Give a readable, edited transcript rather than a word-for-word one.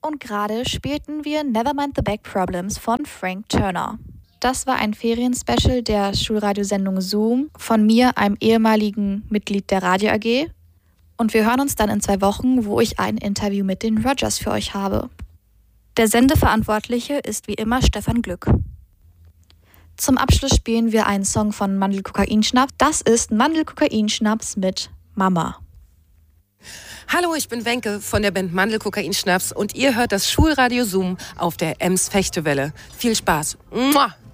und gerade spielten wir Nevermind the Back Problems von Frank Turner. Das war ein Ferienspecial der Schulradiosendung Zoom von mir, einem ehemaligen Mitglied der Radio AG. Und wir hören uns dann in 2 Wochen, wo ich ein Interview mit den Rogers für euch habe. Der Sendeverantwortliche ist wie immer Stefan Glück. Zum Abschluss spielen wir einen Song von Mandelkokainschnaps. Das ist Mandelkokainschnaps mit Mama. Hallo, ich bin Wenke von der Band Mandelkokainschnaps und ihr hört das Schulradio Zoom auf der Ems Fechtewelle. Viel Spaß. Mua!